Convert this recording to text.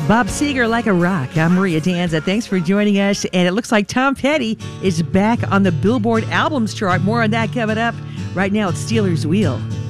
Bob Seger, Like a Rock. I'm Maria Danza. Thanks for joining us. And it looks like Tom Petty is back on the Billboard Albums chart. More on that coming up. Right now, it's Steelers Wheel.